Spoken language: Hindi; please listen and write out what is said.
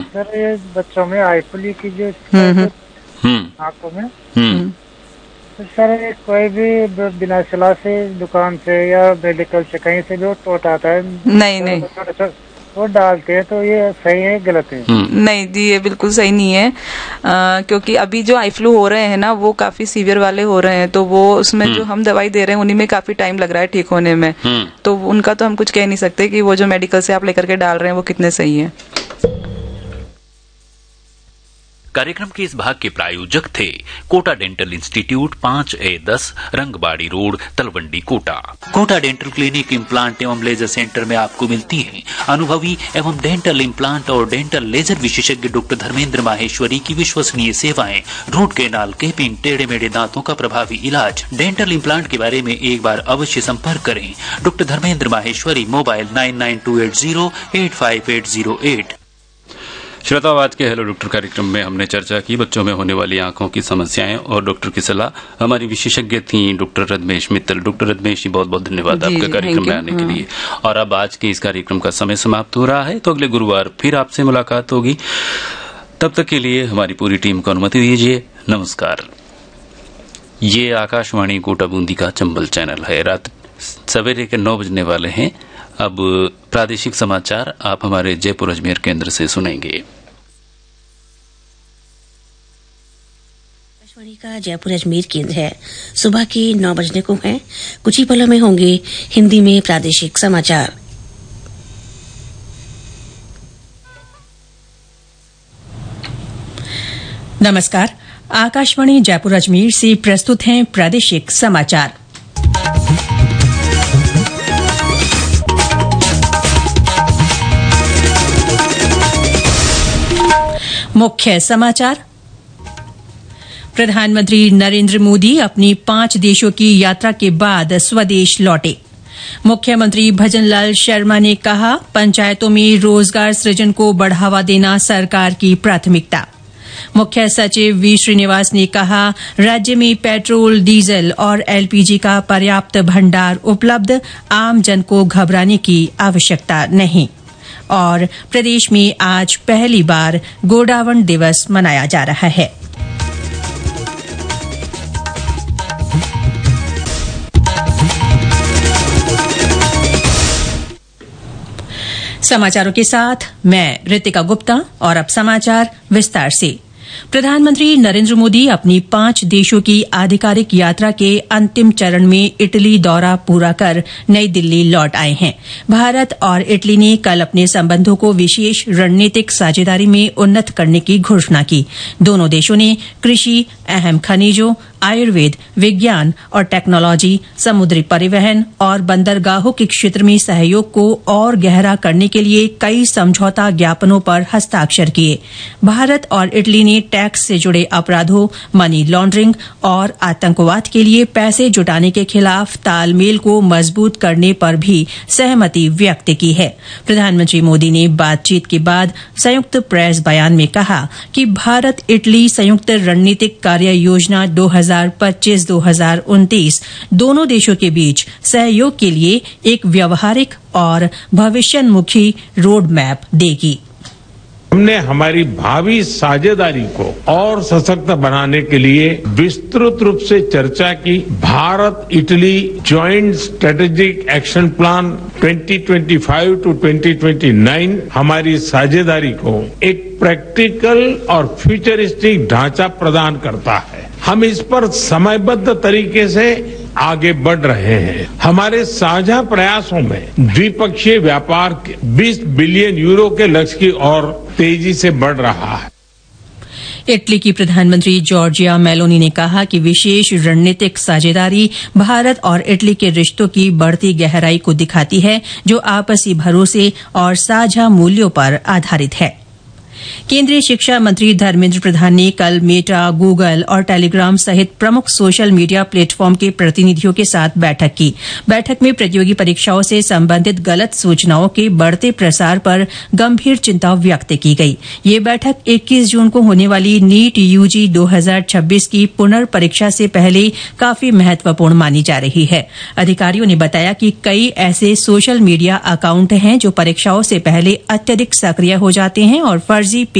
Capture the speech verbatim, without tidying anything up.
सर ये बच्चों में आईफुली की जो आंखों में, तो सर कोई भी बिना सलाह से दुकान से या मेडिकल से कहीं से भी वो टोट आता है, नहीं नहीं वो डालते हैं, तो ये सही है गलत है? नहीं जी, ये बिल्कुल सही नहीं है, आ, क्योंकि अभी जो आई फ्लू हो रहे हैं ना वो काफी सीवियर वाले हो रहे हैं, तो वो उसमें जो हम दवाई दे रहे हैं उन्हीं में काफी टाइम लग रहा है ठीक होने में, तो उनका तो हम कुछ कह नहीं सकते कि वो जो मेडिकल से आप लेकर के डाल रहे हैं वो कितने सही है। कार्यक्रम के इस भाग के प्रायोजक थे कोटा डेंटल इंस्टीट्यूट, पाँच ए दस Rangbari road, Talwandi, Kota. Kota dental clinic implant एवं लेजर सेंटर में आपको मिलती हैं अनुभवी एवं डेंटल इम्प्लांट और डेंटल लेजर विशेषज्ञ डॉक्टर धर्मेंद्र माहेश्वरी की विश्वसनीय सेवाएं। रूट कैनाल, कैपिंग, टेढ़े मेढ़े दांतों का प्रभावी इलाज। डेंटल इम्प्लांट के बारे में एक बार अवश्य संपर्क करें doctor Dharmendra Maheshwari. Mobile nine nine to eight zero eight five eight zero eight. श्रोताओं, आज के हेलो डॉक्टर कार्यक्रम में हमने चर्चा की बच्चों में होने वाली आंखों की समस्याएं और डॉक्टर की सलाह। हमारी विशेषज्ञ थी डॉक्टर रजमेश मित्तल। डॉक्टर रजमेश जी, बहुत बहुत धन्यवाद आपका कार्यक्रम में आने के लिए। और अब आज के इस कार्यक्रम का समय समाप्त हो रहा है, तो अगले गुरुवार फिर आपसे मुलाकात होगी। तब तक के लिए हमारी पूरी टीम को अनुमति दीजिए। नमस्कार। ये आकाशवाणी कोटा बूंदी का चंबल चैनल है। रात सवेरे के नौ बजने वाले हैं। अब प्रादेशिक समाचार आप हमारे जयपुर अजमेर केंद्र से सुनेंगे। आकाशवाणी का जयपुर अजमेर केंद्र है। सुबह के नौ बजने को हैं। कुछ ही पलों में होंगे हिंदी में प्रादेशिक समाचार। नमस्कार, आकाशवाणी जयपुर अजमेर से प्रस्तुत हैं प्रादेशिक समाचार। मुख्य समाचार। प्रधानमंत्री नरेंद्र मोदी अपनी पांच देशों की यात्रा के बाद स्वदेश लौटे। मुख्यमंत्री भजनलाल शर्मा ने कहा, पंचायतों में रोजगार सृजन को बढ़ावा देना सरकार की प्राथमिकता। मुख्य सचिव वी श्रीनिवास ने कहा, राज्य में पेट्रोल, डीजल और एलपीजी का पर्याप्त भंडार उपलब्ध, आम जन को घबराने की आवश्यकता नहीं। और प्रदेश में आज पहली बार गोडावण दिवस मनाया जा रहा है। समाचारों के साथ मैं रितिका गुप्ता। और अब समाचार विस्तार से। प्रधानमंत्री नरेंद्र मोदी अपनी पांच देशों की आधिकारिक यात्रा के अंतिम चरण में इटली दौरा पूरा कर नई दिल्ली लौट आए हैं। भारत और इटली ने कल अपने संबंधों को विशेष रणनीतिक साझेदारी में उन्नत करने की घोषणा की। दोनों देशों ने कृषि, अहम खनिजों, आयुर्वेद, विज्ञान और टेक्नोलॉजी, समुद्री परिवहन और बंदरगाहों के क्षेत्र में सहयोग को और गहरा करने के लिए कई समझौता ज्ञापनों पर हस्ताक्षर किए। भारत और इटली ने टैक्स से जुड़े अपराधों, मनी लॉन्ड्रिंग और आतंकवाद के लिए पैसे जुटाने के खिलाफ तालमेल को मजबूत करने पर भी सहमति व्यक्त की है। प्रधानमंत्री मोदी ने बातचीत के बाद संयुक्त प्रेस बयान में कहा कि भारत इटली संयुक्त रणनीतिक कार्य योजना दो हजार पच्चीस दो हजार उनतीस दोनों देशों के बीच सहयोग के लिए एक व्यावहारिक और भविष्योन्मुखी रोड मैप देगी। हमने हमारी भावी साझेदारी को और सशक्त बनाने के लिए विस्तृत रूप से चर्चा की। Bharat Italy joint strategic action plan twenty twenty five to twenty twenty nine हमारी साझेदारी को एक प्रैक्टिकल और फ्यूचरिस्टिक ढांचा प्रदान करता है। हम इस पर समयबद्ध तरीके से आगे बढ़ रहे हैं। हमारे साझा प्रयासों में द्विपक्षीय व्यापार के बीस बिलियन यूरो के लक्ष्य की ओर तेजी से बढ़ रहा है। इटली की प्रधानमंत्री जॉर्जिया मेलोनी ने कहा कि विशेष रणनीतिक साझेदारी भारत और इटली के रिश्तों की बढ़ती गहराई को दिखाती है, जो आपसी भरोसे और साझा मूल्यों पर आधारित है। केंद्रीय शिक्षा मंत्री धर्मेंद्र प्रधान ने कल मेटा, गूगल और टेलीग्राम सहित प्रमुख सोशल मीडिया प्लेटफॉर्म के प्रतिनिधियों के साथ बैठक की। बैठक में प्रतियोगी परीक्षाओं से संबंधित गलत सूचनाओं के बढ़ते प्रसार पर गंभीर चिंता व्यक्त की गई। ये बैठक इक्कीस जून को होने वाली नीट यूजी दो हजार छब्बीस की पुनर्परीक्षा से पहले काफी महत्वपूर्ण मानी जा रही है। अधिकारियों ने बताया कि कई ऐसे सोशल मीडिया अकाउंट हैं जो परीक्षाओं से पहले अत्यधिक सक्रिय हो जाते हैं और फर्जी